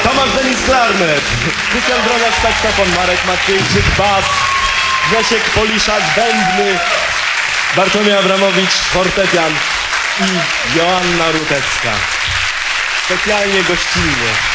Tomasz Denis klarnet, Krystian Droniak saksofon, Marek Maciejczyk bas, Grzesiek Poliszak bębny, Bartłomiej Abramowicz fortepian i Joanna Rutecka. Specjalnie gościnnie.